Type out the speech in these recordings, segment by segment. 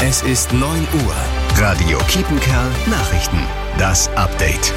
Es ist 9 Uhr. Radio Kiepenkerl Nachrichten. Das Update.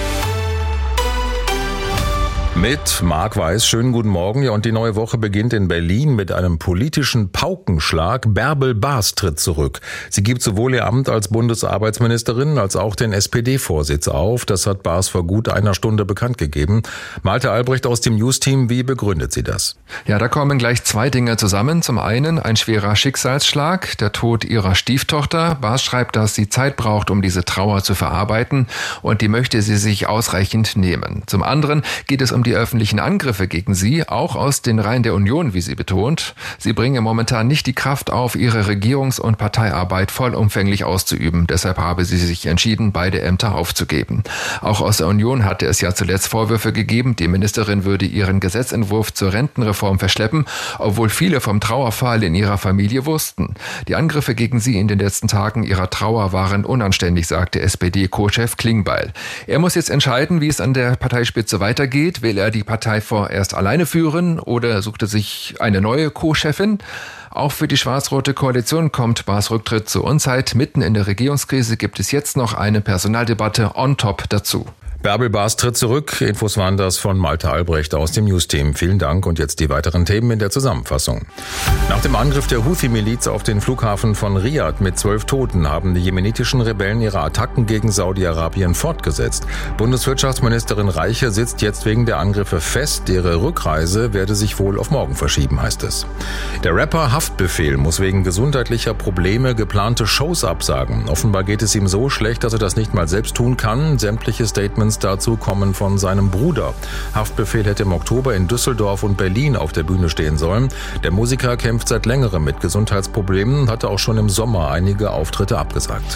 Mit Marc Weiß, schönen guten Morgen. Ja, und die neue Woche beginnt in Berlin mit einem politischen Paukenschlag. Bärbel Baas tritt zurück. Sie gibt sowohl ihr Amt als Bundesarbeitsministerin als auch den SPD-Vorsitz auf. Das hat Baas vor gut einer Stunde bekannt gegeben. Malte Albrecht aus dem News-Team, wie begründet sie das? Ja, da kommen gleich zwei Dinge zusammen. Zum einen ein schwerer Schicksalsschlag, der Tod ihrer Stieftochter. Baas schreibt, dass sie Zeit braucht, um diese Trauer zu verarbeiten, und die möchte sie sich ausreichend nehmen. Zum anderen geht es um die öffentlichen Angriffe gegen sie, auch aus den Reihen der Union, wie sie betont. Sie bringe momentan nicht die Kraft auf, ihre Regierungs- und Parteiarbeit vollumfänglich auszuüben. Deshalb habe sie sich entschieden, beide Ämter aufzugeben. Auch aus der Union hatte es ja zuletzt Vorwürfe gegeben, die Ministerin würde ihren Gesetzentwurf zur Rentenreform verschleppen, obwohl viele vom Trauerfall in ihrer Familie wussten. Die Angriffe gegen sie in den letzten Tagen ihrer Trauer waren unanständig, sagte SPD-Co-Chef Klingbeil. Er muss jetzt entscheiden, wie es an der Parteispitze weitergeht. Will er die Partei vorerst alleine führen oder sucht er sich eine neue Co-Chefin? Auch für die schwarz-rote Koalition kommt Baas Rücktritt zur Unzeit. Mitten in der Regierungskrise gibt es jetzt noch eine Personaldebatte on top dazu. Bärbel Baas tritt zurück. Infos waren das von Malte Albrecht aus dem News-Team. Vielen Dank und jetzt die weiteren Themen in der Zusammenfassung. Nach dem Angriff der Houthi-Miliz auf den Flughafen von Riad mit 12 Toten haben die jemenitischen Rebellen ihre Attacken gegen Saudi-Arabien fortgesetzt. Bundeswirtschaftsministerin Reiche sitzt jetzt wegen der Angriffe fest. Ihre Rückreise werde sich wohl auf morgen verschieben, heißt es. Der Rapper Haftbefehl muss wegen gesundheitlicher Probleme geplante Shows absagen. Offenbar geht es ihm so schlecht, dass er das nicht mal selbst tun kann. Sämtliche Statements dazu kommen von seinem Bruder. Haftbefehl hätte im Oktober in Düsseldorf und Berlin auf der Bühne stehen sollen. Der Musiker kämpft seit längerem mit Gesundheitsproblemen, hatte auch schon im Sommer einige Auftritte abgesagt.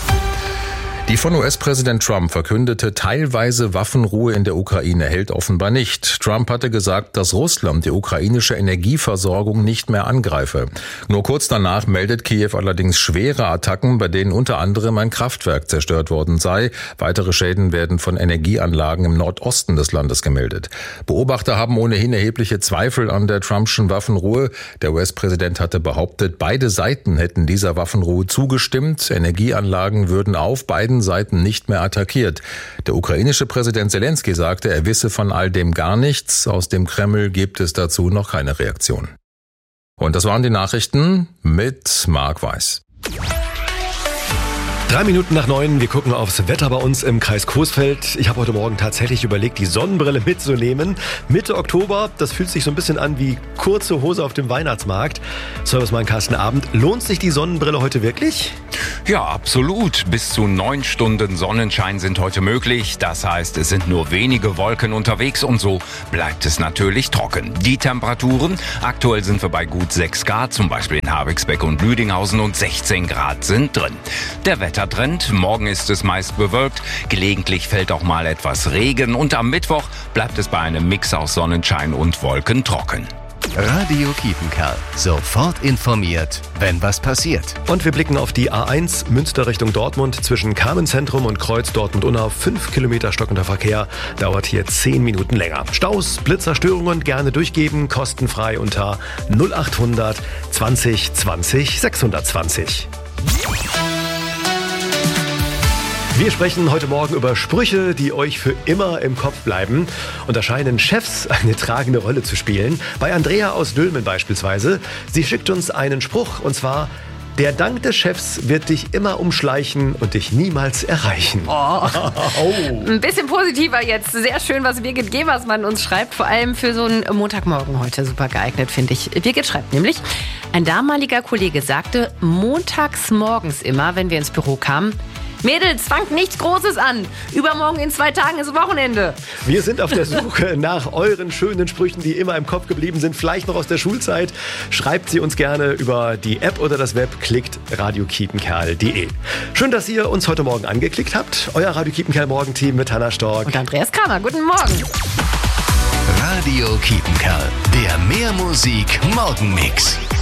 Die von US-Präsident Trump verkündete teilweise Waffenruhe in der Ukraine hält offenbar nicht. Trump hatte gesagt, dass Russland die ukrainische Energieversorgung nicht mehr angreife. Nur kurz danach meldet Kiew allerdings schwere Attacken, bei denen unter anderem ein Kraftwerk zerstört worden sei. Weitere Schäden werden von Energieanlagen im Nordosten des Landes gemeldet. Beobachter haben ohnehin erhebliche Zweifel an der Trumpschen Waffenruhe. Der US-Präsident hatte behauptet, beide Seiten hätten dieser Waffenruhe zugestimmt. Energieanlagen würden auf beiden Seiten nicht mehr attackiert. Der ukrainische Präsident Zelensky sagte, er wisse von all dem gar nichts. Aus dem Kreml gibt es dazu noch keine Reaktion. Und das waren die Nachrichten mit Marc Weiß. 3 Minuten nach 9, wir gucken aufs Wetter bei uns im Kreis Coesfeld. Ich habe heute Morgen tatsächlich überlegt, die Sonnenbrille mitzunehmen. Mitte Oktober, das fühlt sich so ein bisschen an wie kurze Hose auf dem Weihnachtsmarkt. Servicemann Carsten Abend, lohnt sich die Sonnenbrille heute wirklich? Ja, absolut. Bis zu 9 Stunden Sonnenschein sind heute möglich. Das heißt, es sind nur wenige Wolken unterwegs und so bleibt es natürlich trocken. Die Temperaturen, aktuell sind wir bei gut 6 Grad, zum Beispiel in Havixbeck und Lüdinghausen, und 16 Grad sind drin. Der Wettertrend, morgen ist es meist bewölkt, gelegentlich fällt auch mal etwas Regen und am Mittwoch bleibt es bei einem Mix aus Sonnenschein und Wolken trocken. Radio Kiepenkerl. Sofort informiert, wenn was passiert. Und wir blicken auf die A1 Münster Richtung Dortmund. Zwischen Carmenzentrum und Kreuz Dortmund-Unna 5 Kilometer stockender Verkehr. Dauert hier 10 Minuten länger. Staus, Blitzerstörungen gerne durchgeben. Kostenfrei unter 0800 20 20 620. Wir sprechen heute Morgen über Sprüche, die euch für immer im Kopf bleiben. Und da scheinen Chefs eine tragende Rolle zu spielen. Bei Andrea aus Dülmen beispielsweise. Sie schickt uns einen Spruch, und zwar: Der Dank des Chefs wird dich immer umschleichen und dich niemals erreichen. Oh. Ein bisschen positiver jetzt. Sehr schön, was Birgit Geversmann uns schreibt. Vor allem für so einen Montagmorgen heute super geeignet, finde ich. Birgit schreibt nämlich: Ein damaliger Kollege sagte montags morgens immer, wenn wir ins Büro kamen: Mädels, fangt nichts Großes an. Übermorgen in 2 Tagen ist Wochenende. Wir sind auf der Suche nach euren schönen Sprüchen, die immer im Kopf geblieben sind, vielleicht noch aus der Schulzeit. Schreibt sie uns gerne über die App oder das Web, klickt radiokiepenkerl.de. Schön, dass ihr uns heute Morgen angeklickt habt. Euer Radio Kiepenkerl Morgenteam mit Hanna Stork und Andreas Kramer. Guten Morgen. Radio Kiepenkerl, der Mehr Musik Morgenmix.